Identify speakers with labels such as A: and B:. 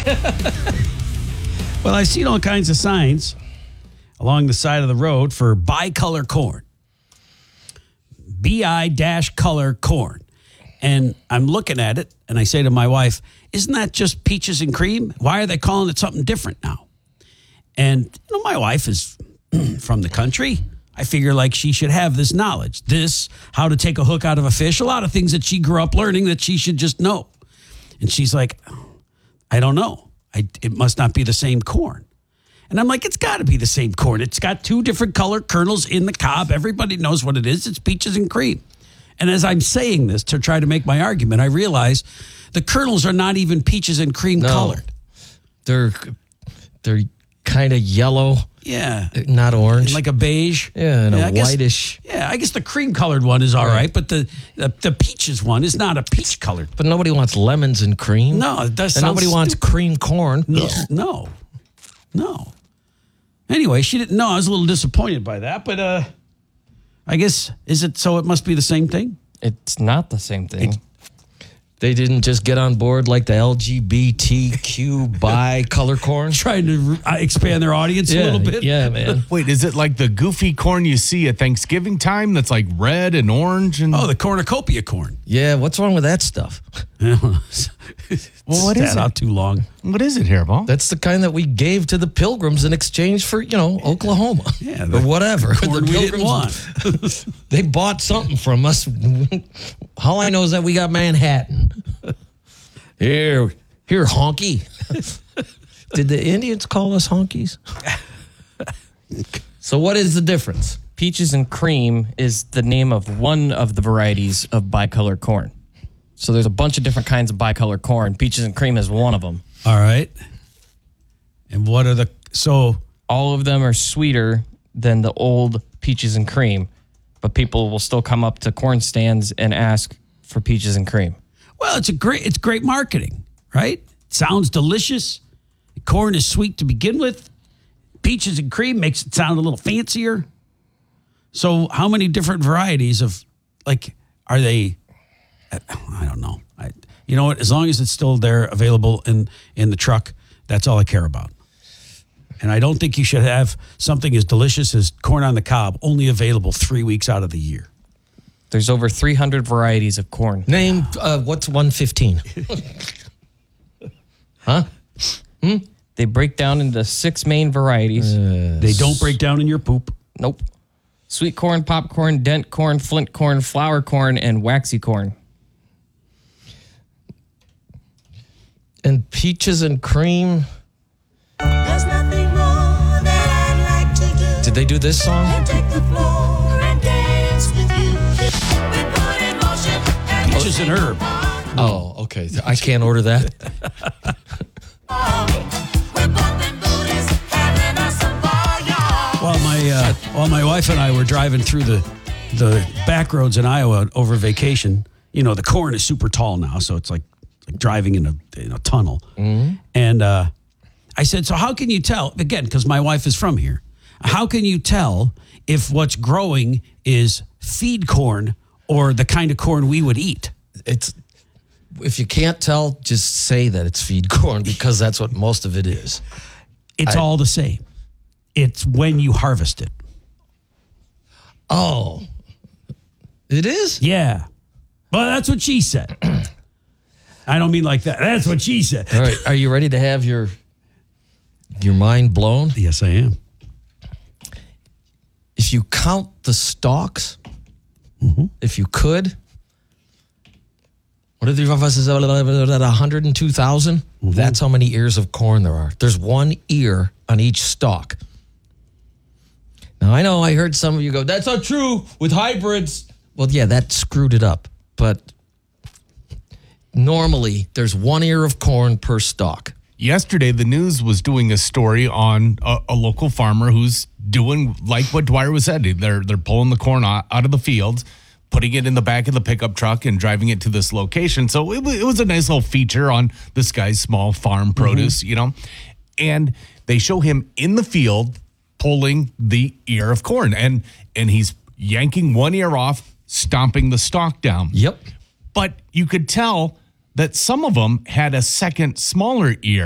A: Well, I've seen all kinds of signs along the side of the road for bicolor corn. BI-color corn. And I'm looking at it, and I say to my wife, isn't that just peaches and cream? Why are they calling it something different now? And, my wife is from the country. I figure like she should have this knowledge. How to take a hook out of a fish, a lot of things that she grew up learning that she should just know. And she's like, I don't know. It must not be the same corn. And I'm like, it's got to be the same corn. It's got two different color kernels in the cob. Everybody knows what it is. It's peaches and cream. And as I'm saying this to try to make my argument, I realize the kernels are not even peaches and cream colored.
B: They're kind of yellow.
A: Yeah.
B: Not orange.
A: Like a beige.
B: Yeah, and a whitish.
A: I guess the cream colored one is all right, but the peaches one is not a peach colored.
B: But nobody wants lemons and cream.
A: No, it does
B: and
A: sound
B: nobody wants cream corn.
A: No. Anyway, she didn't know. I was a little disappointed by that, but I guess, is it so it must be the same thing?
C: It's not the same thing.
B: They didn't just get on board like the LGBTQ bicolor corn?
A: Trying to expand their audience a little bit?
B: Yeah, man.
D: Wait, is it like the goofy corn you see at Thanksgiving time that's like red and orange? And
A: the cornucopia corn.
B: Yeah, what's wrong with that stuff?
D: Well, what is it?
A: Out too long.
D: What is it, Hairball?
B: That's the kind that we gave to the Pilgrims in exchange for, Oklahoma.
A: Yeah,
B: or whatever.
A: Corn
B: the
A: we didn't want.
B: They bought something from us. All I know is that we got Manhattan. Here, honky. Did the Indians call us honkies? So what is the difference?
C: Peaches and cream is the name of one of the varieties of bicolor corn. So there's a bunch of different kinds of bicolor corn. Peaches and cream is one of them.
A: All right. And what are
C: all of them are sweeter than the old peaches and cream, but people will still come up to corn stands and ask for peaches and cream.
A: Well, it's great marketing, right? Sounds delicious. The corn is sweet to begin with. Peaches and cream makes it sound a little fancier. So how many different varieties of, are they? I don't know. You know what? As long as it's still there available in the truck, that's all I care about. And I don't think you should have something as delicious as corn on the cob only available 3 weeks out of the year.
C: There's over 300 varieties of corn.
B: Name, what's 115? Huh?
C: They break down into 6 main varieties.
A: They don't break down in your poop.
C: Nope. Sweet corn, popcorn, dent corn, flint corn, flour corn, and waxy corn.
B: And peaches and cream.
E: There's nothing more that I'd like to do.
B: Did they do this song?
E: And take the floor and dance with you. We put in motion
A: Peaches and herb.
B: Oh, okay. I can't order that.
E: We're bumping booties, having us a ball, y'all.
A: While my wife and I were driving through the back roads in Iowa over vacation, the corn is super tall now, so it's like driving in a tunnel. Mm-hmm. And I said, so how can you tell, again, because my wife is from here, how can you tell if what's growing is feed corn or the kind of corn we would eat?
B: If you can't tell, just say that it's feed corn because that's what most of it is.
A: It's all the same. It's when you harvest it.
B: Oh, it is?
A: Yeah. Well, that's what she said. I don't mean like that. That's what she said.
B: All right. Are you ready to have your mind blown?
A: Yes, I am.
B: If you count the stalks, if you could, what are the of us is at 102,000? That's how many ears of corn there are. There's one ear on each stalk. Now, I know I heard some of you go, that's not true with hybrids. Well, yeah, that screwed it up. But normally, there's one ear of corn per stalk.
D: Yesterday, the news was doing a story on a local farmer who's doing like what Dwyer was said. They're pulling the corn out of the fields, putting it in the back of the pickup truck and driving it to this location. So it was a nice little feature on this guy's small farm produce, And they show him in the field pulling the ear of corn. And he's yanking one ear off, stomping the stalk down.
B: Yep.
D: But you could tell that some of them had a second smaller ear.